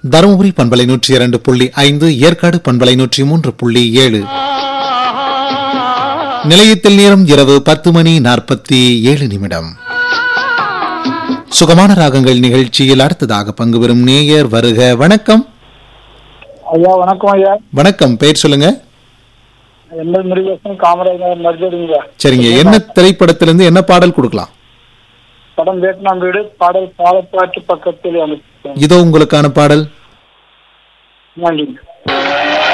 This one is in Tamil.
தருமபுரி பண்பலை 102.5, ஏற்காடு பண்பலை 103.7. நிலையத்தில் நேரம் இரவு 10:47. சுகமான ராகங்கள் நிகழ்ச்சியில் அடுத்ததாக பங்கு பெறும் நேயர் வருக. வணக்கம் ஐயா. வணக்கம் ஐயா. வணக்கம். பெயர் சொல்லுங்க. காமராஜர். சரிங்க, என்ன திரைப்படத்திலிருந்து என்ன பாடல் கொடுக்கலாம்? படம் வியட்நாம் வீடு, பாடல் பாலப்பாட்டு பக்கத்தில். இதோ உங்களுக்கான பாடல். நன்றி.